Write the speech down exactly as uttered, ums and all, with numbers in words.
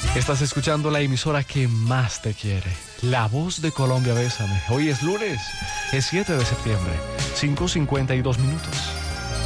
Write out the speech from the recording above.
Estás escuchando la emisora que más te quiere, La Voz de Colombia. Bésame. Hoy es lunes, es siete de septiembre, cinco cincuenta y dos minutos.